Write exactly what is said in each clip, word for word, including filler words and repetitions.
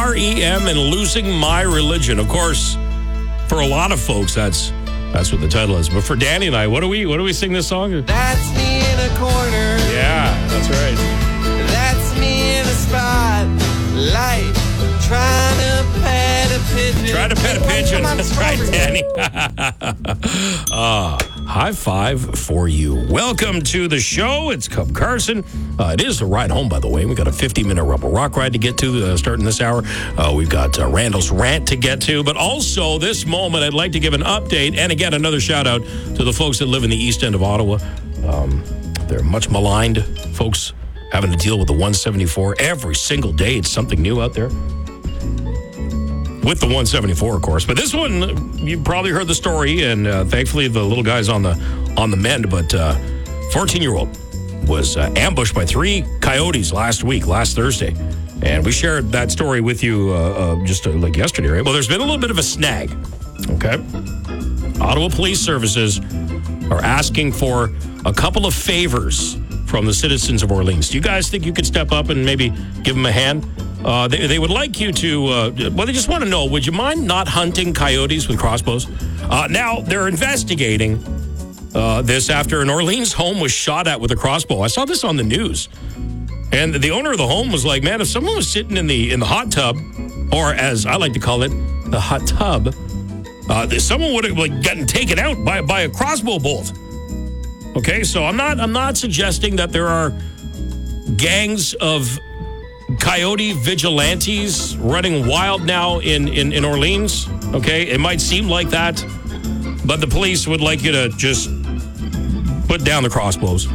R E M and Losing My Religion. Of course, for a lot of folks, that's that's what the title is. But for Danny and I, what do we what do we sing this song? That's me in a corner. Yeah, that's right. That's me in a spotlight. Trying to pet a pigeon. Try to pet a pigeon. That's right, Danny. uh, high five for you. Welcome to the show. It's Cub Carson. Uh, it is a ride home, by the way. We've got a fifty-minute Rebel Rock ride to get to uh, starting this hour. Uh, we've got uh, Randall's Rant to get to. But also, this moment, I'd like to give an update. And again, another shout out to the folks that live in the east end of Ottawa. Um, they're much maligned folks having to deal with the one seventy-four every single day. It's something new out there. With the one seventy-four, of course. But this one, you probably heard the story, and uh, thankfully the little guy's on the on the mend. But uh, fourteen-year-old was uh, ambushed by three coyotes last week, last Thursday. And we shared that story with you uh, uh, just uh, like yesterday, right? Well, there's been a little bit of a snag, okay? Ottawa Police Services are asking for a couple of favors from the citizens of Orleans. Do you guys think you could step up and maybe give them a hand? Uh, they, they would like you to, uh, well, they just want to know, would you mind not hunting coyotes with crossbows? Uh, now, they're investigating uh, this after an Orleans home was shot at with a crossbow. I saw this on the news. And the owner of the home was like, man, if someone was sitting in the in the hot tub, or as I like to call it, the hot tub, uh, someone would have like, gotten taken out by, by a crossbow bolt. Okay, so I'm not I'm not suggesting that there are gangs of coyote vigilantes running wild now in, in, in Orleans, okay? It might seem like that, but the police would like you to just put down the crossbows.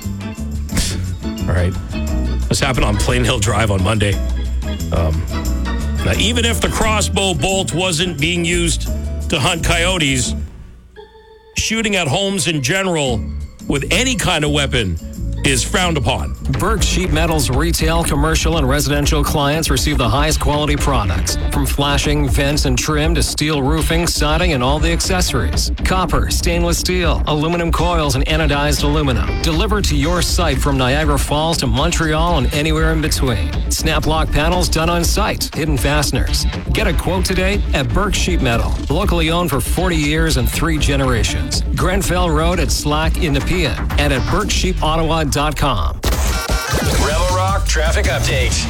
All right. This happened on Plain Hill Drive on Monday. Um, now, even if the crossbow bolt wasn't being used to hunt coyotes, shooting at homes in general with any kind of weapon is frowned upon. Burke Sheet Metal's retail, commercial, and residential clients receive the highest quality products. From flashing, vents, and trim to steel roofing, siding, and all the accessories. Copper, stainless steel, aluminum coils, and anodized aluminum. Delivered to your site from Niagara Falls to Montreal and anywhere in between. Snap lock panels done on site. Hidden fasteners. Get a quote today at Burke Sheet Metal. Locally owned for forty years and three generations. Grenfell Road at Slack in Nepean and at burke sheep ottawa dot com. Rebel Rock traffic update.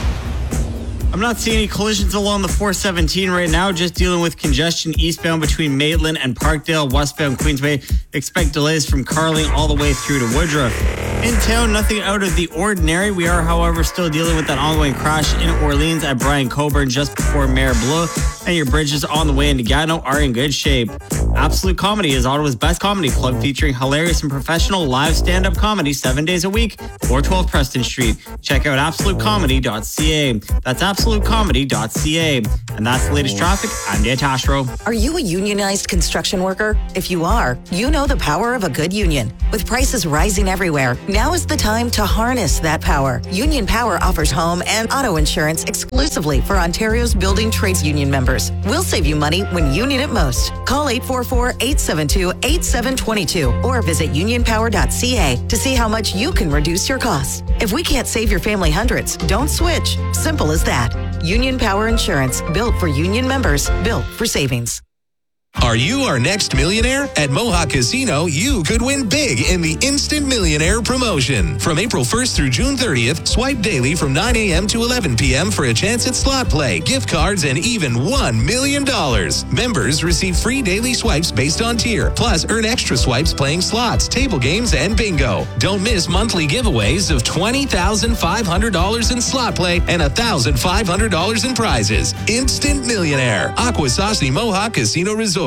I'm not seeing any collisions along the four seventeen right now, just dealing with congestion eastbound between Maitland and Parkdale, westbound Queensway. Expect delays from Carling all the way through to Woodruff. In town, nothing out of the ordinary. We are, however, still dealing with that ongoing crash in Orleans at Brian Coburn just before Mare Bleu, and your bridges on the way into Gatineau are in good shape. Absolute Comedy is Ottawa's best comedy club, featuring hilarious and professional live stand-up comedy seven days a week, four twelve Preston Street. Check out absolute comedy dot c a. That's absolute comedy dot c a. And that's the latest traffic. I'm Dan Tashro. Are you a unionized construction worker? If you are, you know the power of a good union. With prices rising everywhere, now is the time to harness that power. Union Power offers home and auto insurance exclusively for Ontario's building trades union members. We'll save you money when you need it most. Call eight four four, eight seven two, eight seven two two or visit union power dot c a to see how much you can reduce your costs. If we can't save your family hundreds, don't switch. Simple as that. Union Power Insurance, built for union members, built for savings. Are you our next millionaire? At Mohawk Casino, you could win big in the Instant Millionaire promotion. From April first through June thirtieth, swipe daily from nine a.m. to eleven p.m. for a chance at slot play, gift cards, and even one million dollars. Members receive free daily swipes based on tier, plus earn extra swipes playing slots, table games, and bingo. Don't miss monthly giveaways of twenty thousand five hundred dollars in slot play and one thousand five hundred dollars in prizes. Instant Millionaire. Akwesasne Mohawk Casino Resort.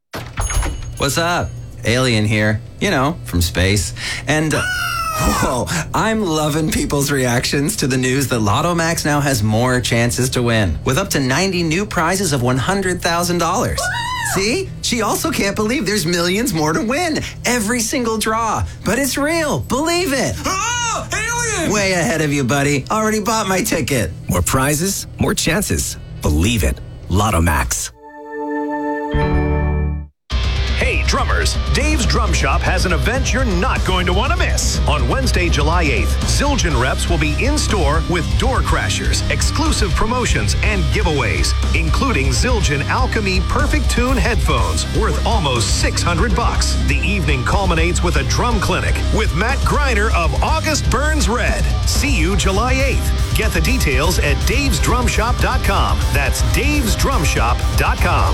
What's up? Alien here. You know, from space. And, uh, whoa, I'm loving people's reactions to the news that Lotto Max now has more chances to win, with up to ninety new prizes of one hundred thousand dollars. See? She also can't believe there's millions more to win. Every single draw. But it's real. Believe it. Oh, alien! Way ahead of you, buddy. Already bought my ticket. More prizes, more chances. Believe it. Lotto Max. Hey, drummers, Dave's Drum Shop has an event you're not going to want to miss. On Wednesday, July eighth, Zildjian reps will be in store with door crashers, exclusive promotions, and giveaways, including Zildjian Alchemy Perfect Tune headphones worth almost six hundred bucks. The evening culminates with a drum clinic with Matt Greiner of August Burns Red. See you July eighth. Get the details at daves drum shop dot com. That's daves drum shop dot com.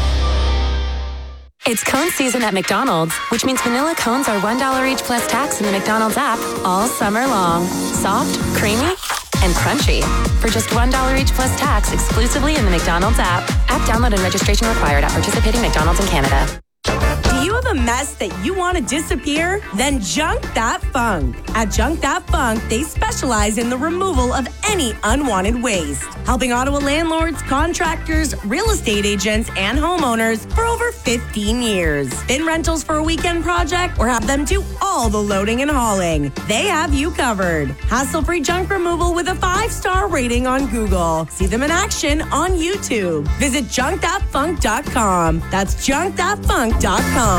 It's cone season at McDonald's, which means vanilla cones are one dollar each plus tax in the McDonald's app all summer long. Soft, creamy, and crunchy. For just one dollar each plus tax exclusively in the McDonald's app. App download and registration required at participating McDonald's in Canada. Do you have a mess that you want to disappear? Then Junk That Funk. At Junk That Funk, they specialize in the removal of any unwanted waste, helping Ottawa landlords, contractors, real estate agents, and homeowners for over fifteen years. Bin rentals for a weekend project or have them do all the loading and hauling. They have you covered. Hassle-free junk removal with a five-star rating on Google. See them in action on YouTube. Visit junk that funk dot com. That's junk that funk dot com.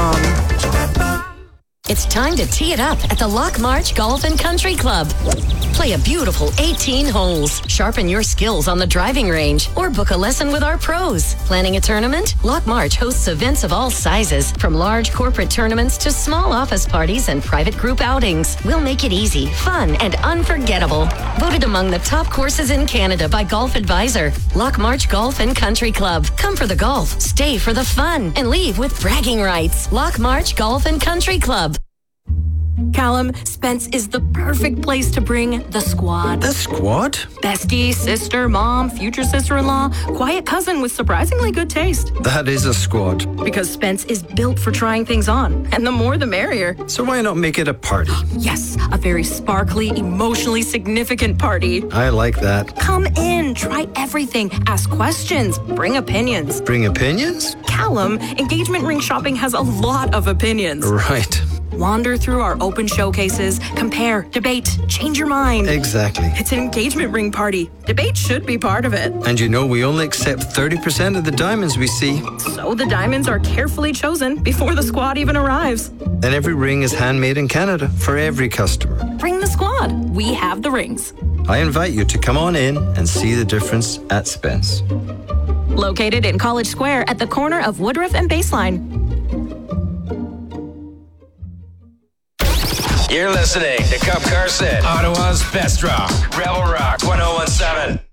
It's time to tee it up at the Lock March Golf and Country Club. Play a beautiful eighteen holes, sharpen your skills on the driving range, or book a lesson with our pros. Planning a tournament? Lock March hosts events of all sizes, from large corporate tournaments to small office parties and private group outings. We'll make it easy, fun, and unforgettable. Voted among the top courses in Canada by Golf Advisor. Lock March Golf and Country Club. Come for the golf, stay for the fun, and leave with bragging rights. Lock March Golf and Country Club. Callum, Spence is the perfect place to bring the squad. The squad? Bestie, sister, mom, future sister-in-law, quiet cousin with surprisingly good taste. That is a squad. Because Spence is built for trying things on, and the more the merrier. So why not make it a party? Yes, a very sparkly, emotionally significant party. I like that. Come in, try everything, ask questions, bring opinions. Bring opinions? Callum, engagement ring shopping has a lot of opinions. Right. Wander through our open showcases, compare, debate, change your mind. Exactly. It's an engagement ring party. Debate should be part of it. And you know we only accept thirty percent of the diamonds we see. So the diamonds are carefully chosen before the squad even arrives. And every ring is handmade in Canada for every customer. Bring the squad. We have the rings. I invite you to come on in and see the difference at Spence. Located in College Square at the corner of Woodruff and Baseline. You're listening to Cub Carson, Ottawa's best rock, Rebel Rock one oh one seven.